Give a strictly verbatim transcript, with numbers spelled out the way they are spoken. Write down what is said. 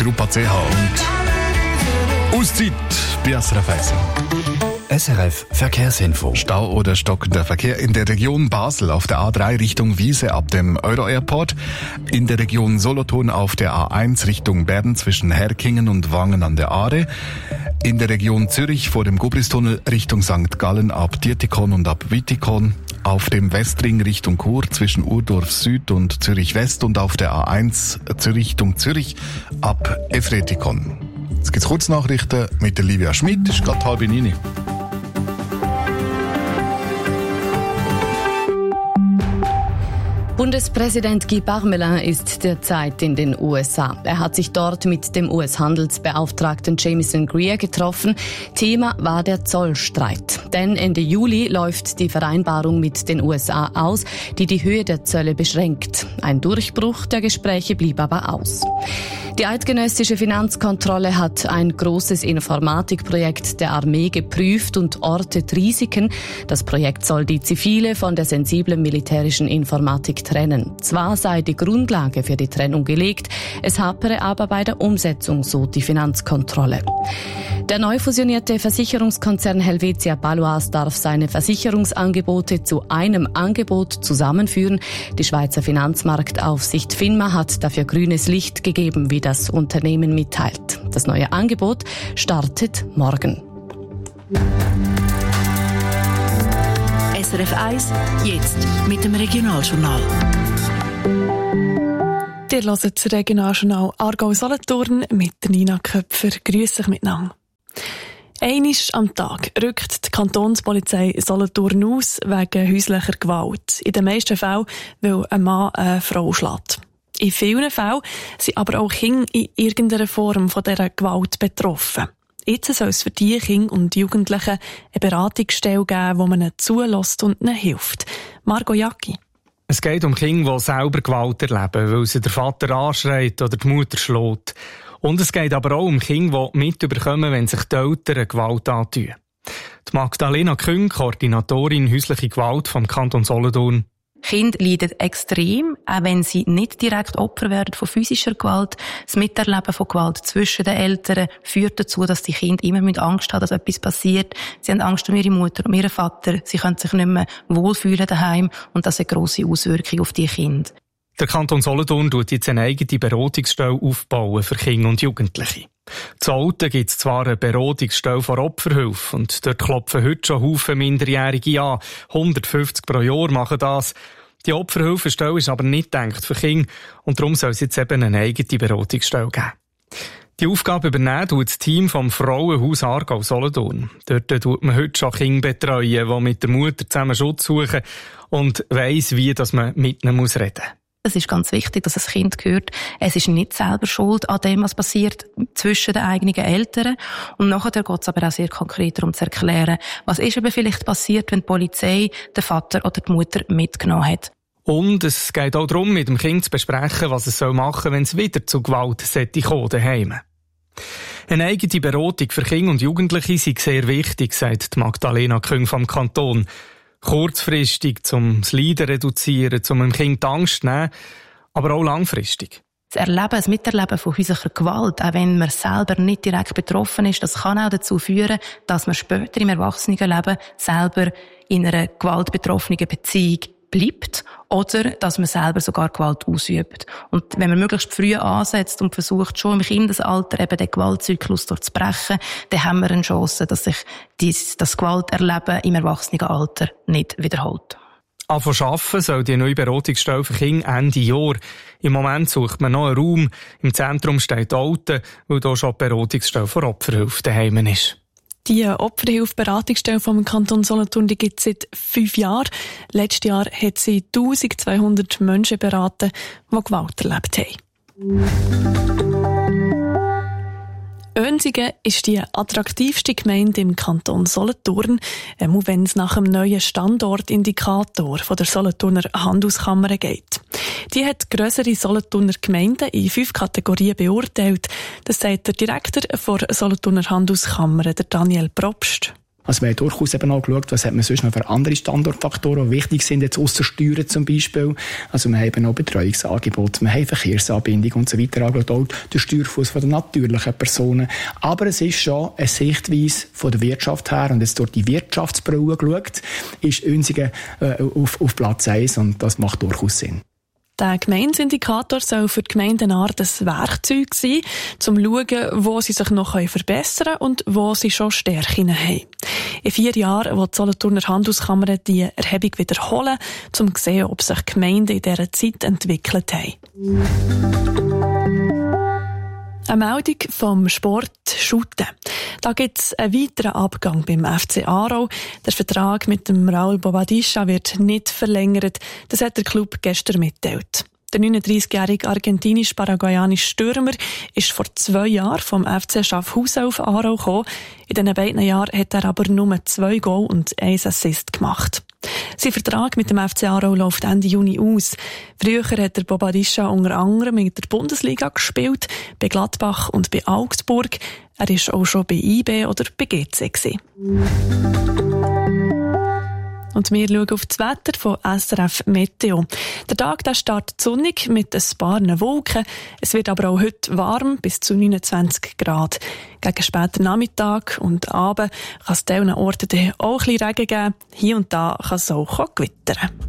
Europa C H und Auszeit bei S R F eins. S R F Verkehrsinfo. Stau oder stockender Verkehr in der Region Basel auf der A drei Richtung Wiese ab dem Euro-Airport. In der Region Solothurn auf der A eins Richtung Bern zwischen Herkingen und Wangen an der Aare. In der Region Zürich vor dem Gubristunnel Richtung Sankt Gallen ab Dietikon und ab Wittikon. Auf dem Westring Richtung Chur zwischen Urdorf Süd und Zürich West und auf der A eins Richtung Zürich ab Efretikon. Jetzt gibt's Kurznachrichten mit der Livia Schmidt. Es ist gerade halb neun. Bundespräsident Guy Parmelin ist derzeit in den U S A. Er hat sich dort mit dem U S-Handelsbeauftragten Jamieson Greer getroffen. Thema war der Zollstreit. Denn Ende Juli läuft die Vereinbarung mit den U S A aus, die die Höhe der Zölle beschränkt. Ein Durchbruch der Gespräche blieb aber aus. Die eidgenössische Finanzkontrolle hat ein großes Informatikprojekt der Armee geprüft und ortet Risiken. Das Projekt soll die zivile von der sensiblen militärischen Informatik trennen. Zwar sei die Grundlage für die Trennung gelegt, es hapere aber bei der Umsetzung, so die Finanzkontrolle. Der neu fusionierte Versicherungskonzern Helvetia Baloise darf seine Versicherungsangebote zu einem Angebot zusammenführen. Die Schweizer Finanzmarktaufsicht FINMA hat dafür grünes Licht gegeben, wie das Unternehmen mitteilt. Das neue Angebot startet morgen. S R F eins, jetzt mit dem Regionaljournal. Ihr hört das Regionaljournal Aargau-Solothurn mit Nina Köpfer. Grüß euch miteinander. Einmal am Tag rückt die Kantonspolizei Solothurn aus wegen häuslicher Gewalt. In den meisten Fällen, weil ein Mann eine Frau schlägt. In vielen Fällen sind aber auch Kinder in irgendeiner Form von dieser Gewalt betroffen. Jetzt soll es für die Kinder und Jugendlichen eine Beratungsstelle geben, wo man ihnen zulässt und ihnen hilft. Margot Jacki. Es geht um Kinder, die selber Gewalt erleben, weil sie der Vater anschreit oder die Mutter schlägt. Und es geht aber auch um Kinder, die mitbekommen, wenn sich die Eltern Gewalt antun. Die Magdalena Küng, Koordinatorin häusliche Gewalt vom Kanton Solothurn. Kinder leiden extrem, auch wenn sie nicht direkt Opfer werden von physischer Gewalt. Das Miterleben von Gewalt zwischen den Eltern führt dazu, dass die Kinder immer mit Angst haben, dass etwas passiert. Sie haben Angst um ihre Mutter, um ihren Vater. Sie können sich nicht mehr wohlfühlen daheim und das hat grosse Auswirkungen auf die Kinder. Der Kanton Solothurn tut jetzt eine eigene Beratungsstelle aufbauen für Kinder und Jugendliche. Zu Olten gibt es zwar eine Beratungsstelle vor Opferhilfe und dort klopfen heute schon Haufen Minderjährige an. hundertfünfzig pro Jahr machen das. Die Opferhilfestelle ist aber nicht gedacht für Kinder und darum soll es jetzt eben eine eigene Beratungsstelle geben. Die Aufgabe übernehmen tut das Team vom Frauenhaus Aargau-Solothurn. Dort tut man heute schon Kinder betreuen, die mit der Mutter zusammen Schutz suchen und weiss, wie dass man mit ihnen reden muss. Es ist ganz wichtig, dass das Kind hört, es ist nicht selber schuld an dem, was passiert zwischen den eigenen Eltern. Und nachher geht es aber auch sehr konkret darum zu erklären, was ist eben vielleicht passiert, wenn die Polizei den Vater oder die Mutter mitgenommen hat. Und es geht auch darum, mit dem Kind zu besprechen, was es machen soll, wenn es wieder zu Gewalt kommen daheim. Eine eigene Beratung für Kinder und Jugendliche sei sehr wichtig, sagt Magdalena Küng vom Kanton. Kurzfristig, um das Leiden zu reduzieren, um dem Kind die Angst zu nehmen, aber auch langfristig. Das Erleben, das Miterleben von häuslicher Gewalt, auch wenn man selber nicht direkt betroffen ist, das kann auch dazu führen, dass man später im Erwachsenenleben selber in einer gewaltbetroffenen Beziehung bleibt oder dass man selber sogar Gewalt ausübt. Und wenn man möglichst früh ansetzt und versucht, schon im Kindesalter eben den Gewaltzyklus durchzubrechen, dann haben wir eine Chance, dass sich dies, das Gewalterleben im Erwachsenenalter nicht wiederholt. Anfangen arbeiten soll die neue Beratungsstelle für Kinder Ende Jahr. Im Moment sucht man noch einen Raum. Im Zentrum steht Olten, weil hier schon die Beratungsstelle für Opferhilfe daheim ist. Die Opferhilfe-Beratungsstelle vom Kanton Solothurn gibt es seit fünf Jahren. Letztes Jahr hat sie eintausendzweihundert Menschen beraten, die Gewalt erlebt haben. Oensingen ist die attraktivste Gemeinde im Kanton Solothurn, auch wenn es nach dem neuen Standortindikator von der Solothurner Handelskammer geht. Die hat grössere Solothurner Gemeinden in fünf Kategorien beurteilt. Das sagt der Direktor der Solothurner Handelskammer, der Daniel Probst. Also wir haben durchaus eben auch geschaut, was hat man sonst noch für andere Standortfaktoren, die wichtig sind, jetzt ausser Steuern zum Beispiel. Also wir haben eben auch Betreuungsangebote, wir haben Verkehrsanbindung und so weiter, angeschaut, auch den Steuerfuss von den natürlichen Personen. Aber es ist schon eine Sichtweise von der Wirtschaft her, und jetzt durch die Wirtschaftsbrille geschaut, ist Unsingen äh, auf, auf Platz eins, und das macht durchaus Sinn. Der Gemeindeindikator soll für die Gemeinden eine Art Werkzeug sein, um zu schauen, wo sie sich noch verbessern können und wo sie schon Stärken haben. In vier Jahren will die Solothurner Handelskammer die Erhebung wiederholen, um zu sehen, ob sich die Gemeinden in dieser Zeit entwickelt haben. Eine Meldung vom Sport Shooten. Da gibt es einen weiteren Abgang beim F C Aarau. Der Vertrag mit dem Raul Bobadilla wird nicht verlängert. Das hat der Club gestern mitteilt. Der neununddreissigjährige argentinisch-paraguayanische Stürmer ist vor zwei Jahren vom F C Schaffhausen auf Aarau gekommen. In diesen beiden Jahren hat er aber nur zwei Goal und ein Assist gemacht. Sein Vertrag mit dem F C Aarau läuft Ende Juni aus. Früher hat der Bobadilla unter anderem in der Bundesliga gespielt, bei Gladbach und bei Augsburg. Er war auch schon bei I B oder bei G C gewesen. Und wir schauen auf das Wetter von S R F Meteo. Der Tag der startet sonnig mit ein paar Wolken. Es wird aber auch heute warm, bis zu neunundzwanzig Grad. Gegen späten Nachmittag und Abend kann es an diesen Orten auch ein bisschen Regen geben. Hier und da kann es auch gewittern.